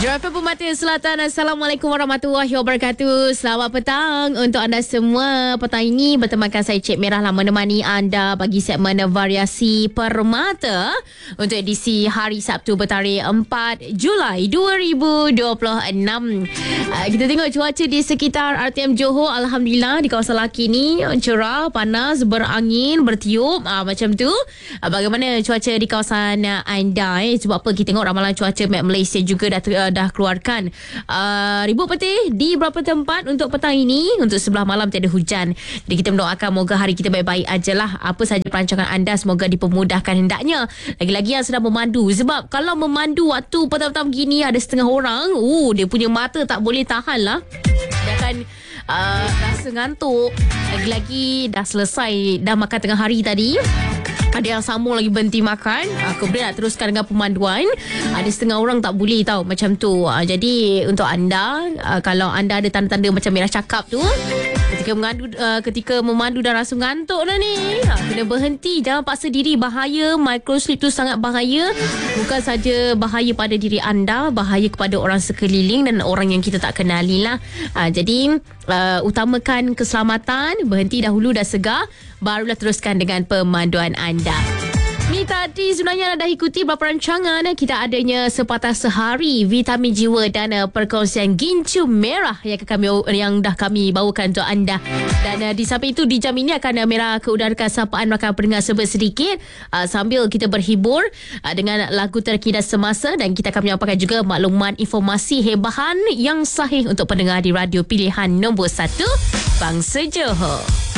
Jurafa Pemata Selatan, Assalamualaikum warahmatullahi wabarakatuh. Selamat petang untuk anda semua. Petang ini bertemankan saya Cik Merah menemani anda bagi segmen Variasi Permata untuk edisi hari Sabtu bertarikh 4 Julai 2026. Kita tengok cuaca di sekitar RTM Johor. Alhamdulillah di kawasan Laki ni cerah, panas, berangin, bertiup, macam tu. Bagaimana cuaca di kawasan anda? Sebab apa kita tengok ramalan cuaca Met Malaysia juga dah keluarkan ribut petih di beberapa tempat untuk petang ini. Untuk sebelah malam tiada hujan. Jadi kita mendoakan moga hari kita baik-baik ajalah. Apa saja perancangan anda semoga dipermudahkan hendaknya. Lagi-lagi yang sedang memandu. Sebab kalau memandu waktu petang-petang begini ada setengah orang, dia punya mata tak boleh tahan lah. Dia akan rasa ngantuk. Lagi-lagi dah selesai dah makan tengah hari tadi. Ada yang sambung lagi berhenti makan. Kemudian nak teruskan dengan pemanduan. Ada setengah orang tak boleh tahu macam tu. Jadi untuk anda, kalau anda ada tanda-tanda macam Merah cakap tu, ketika memandu dah rasa ngantuk dah ni, kena berhenti. Jangan paksa diri. Bahaya. Microsleep tu sangat bahaya. Bukan saja bahaya pada diri anda, bahaya kepada orang sekeliling dan orang yang kita tak kenali lah. Jadi utamakan keselamatan. Berhenti dahulu dah segar, barulah teruskan dengan pemanduan anda. Ni tadi sebenarnya anda dah ikuti beberapa rancangan. Kita adanya sepatah sehari vitamin jiwa dan perkongsian gincu merah yang dah kami bawakan untuk anda. Dan di samping itu di jam ini akan Merah keudarakan sapaan rakan pendengar sedikit sambil kita berhibur dengan lagu terkini semasa, dan kita akan menyampaikan juga maklumat informasi hebahan yang sahih untuk pendengar di radio pilihan nombor 1 Bangsa Johor.